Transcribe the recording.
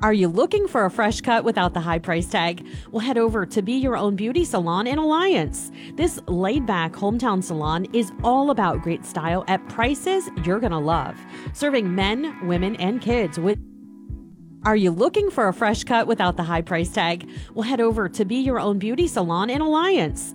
Are you looking for a fresh cut without the high price tag? Well, head over to Be Your Own Beauty Salon in Alliance. This laid-back hometown salon is all about great style at prices you're going to love. Serving men, women, and kids with Are you looking for a fresh cut without the high price tag? Well, head over to Be Your Own Beauty Salon in Alliance.